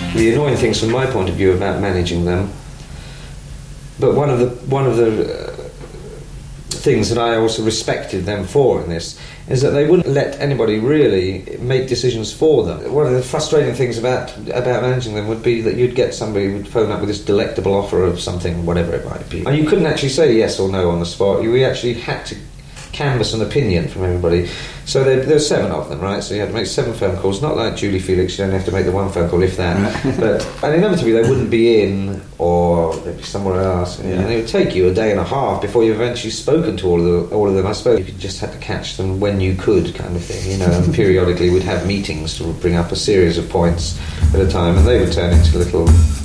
the annoying things from my point of view about managing them. But one of the things that I also respected them for in this is that they wouldn't let anybody really make decisions for them. One of the frustrating things about managing them would be that you'd get somebody who would phone up with this delectable offer of something, whatever it might be, and you couldn't actually say yes or no on the spot. You actually had to canvass an opinion from everybody. So there's 7 of them, right? So you had to make 7 phone calls. Not like Julie Felix, you only have to make the 1 phone call, if that. And inevitably they wouldn't be in, or they'd be somewhere else. And it would take you a day and a half before you've eventually spoken to all of them. I suppose you just had to catch them when you could, kind of thing, And periodically we'd have meetings to bring up a series of points at a time, and they would turn into little